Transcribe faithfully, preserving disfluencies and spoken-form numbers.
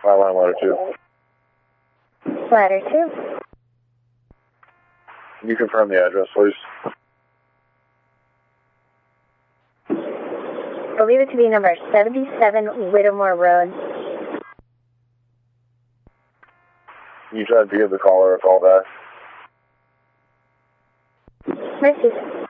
Highline ladder two. Ladder two. Can you confirm the address, please? I believe it to be number seventy-seven Whittemore Road. Can you try to give the caller a call back? Mercy.